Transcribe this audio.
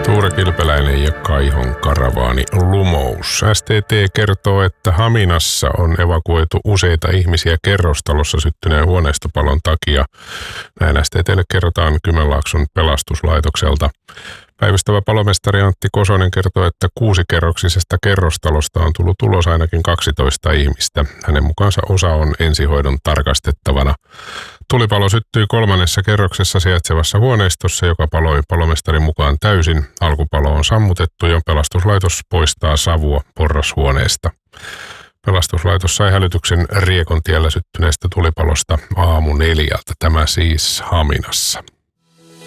Tuure Kilpeläinen ja Kaihon karavaani Lumous. STT kertoo, että Haminassa on evakuoitu useita ihmisiä kerrostalossa syttyneen huoneistopalon takia. Näin STT:lle kerrotaan Kymenlaakson pelastuslaitokselta. Päivystävä palomestari Antti Kosonen kertoo, että 6-kerroksisesta kerrostalosta on tullut ulos ainakin 12 ihmistä. Hänen mukaansa osa on ensihoidon tarkastettavana. Tulipalo syttyi 3. kerroksessa sijaitsevassa huoneistossa, joka paloi palomestarin mukaan täysin. Alkupalo on sammutettu ja pelastuslaitos poistaa savua porrashuoneesta. Pelastuslaitos sai hälytyksen Riekontiellä syttyneestä tulipalosta aamu 4. Tämä siis Haminassa.